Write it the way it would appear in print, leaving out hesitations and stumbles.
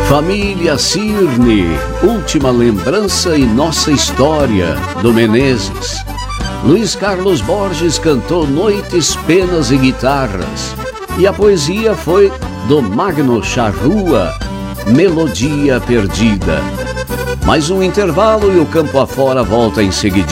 Família Cirne, Última Lembrança e Nossa História, do Menezes. Luiz Carlos Borges cantou Noites, Penas e Guitarras. E a poesia foi do Magno Charrua, Melodia Perdida. Mais um intervalo e o Campo Afora volta em seguida.